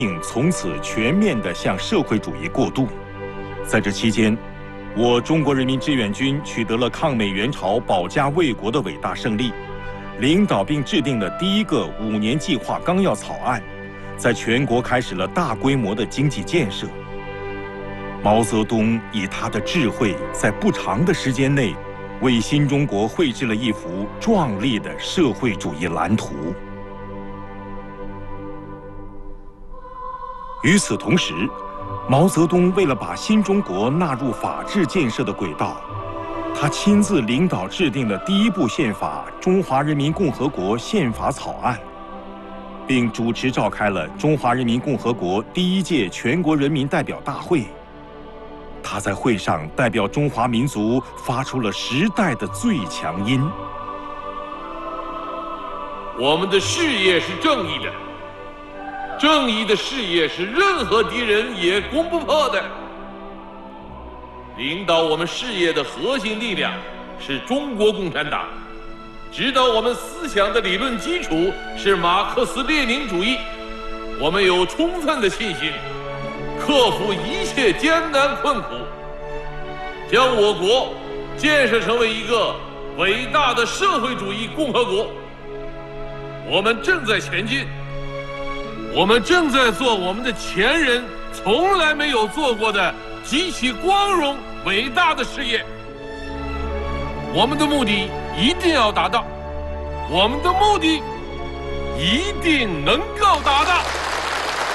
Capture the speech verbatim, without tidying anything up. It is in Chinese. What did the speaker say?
并从此全面地向社会主义过渡。在这期间，我中国人民志愿军取得了抗美援朝、保家卫国的伟大胜利，领导并制定了第一个五年计划纲要草案，在全国开始了大规模的经济建设。毛泽东以他的智慧，在不长的时间内，为新中国绘制了一幅壮丽的社会主义蓝图。与此同时，毛泽东为了把新中国纳入法治建设的轨道，他亲自领导制定了第一部宪法《中华人民共和国宪法草案》，并主持召开了中华人民共和国第一届全国人民代表大会。他在会上代表中华民族发出了时代的最强音： 我们的事业是正义的，正义的事业是任何敌人也攻不破的。领导我们事业的核心力量是中国共产党，指导我们思想的理论基础是马克思列宁主义。我们有充分的信心，克服一切艰难困苦，将我国建设成为一个伟大的社会主义共和国。我们正在前进，我们正在做我们的前人从来没有做过的极其光荣伟大的事业。我们的目的一定要达到，我们的目的一定能够达到。